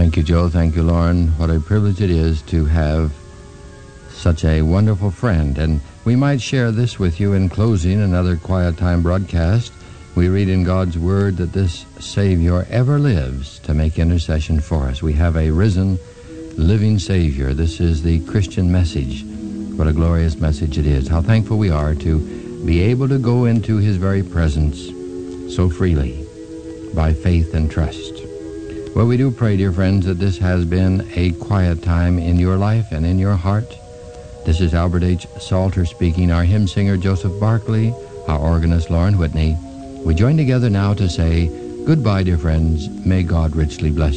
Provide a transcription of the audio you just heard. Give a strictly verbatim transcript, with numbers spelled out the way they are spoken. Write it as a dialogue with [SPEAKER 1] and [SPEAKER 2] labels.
[SPEAKER 1] Thank you, Joe. Thank you, Lauren. What a privilege it is to have such a wonderful friend. And we might share this with you in closing another Quiet Time broadcast. We read in God's Word that this Savior ever lives to make intercession for us. We have a risen, living Savior. This is the Christian message. What a glorious message it is. How thankful we are to be able to go into His very presence so freely by faith and trust. Well, we do pray, dear friends, that this has been a quiet time in your life and in your heart. This is Albert H. Salter speaking, our hymn singer Joseph Barkley, our organist Lauren Whitney. We join together now to say goodbye, dear friends. May God richly bless you.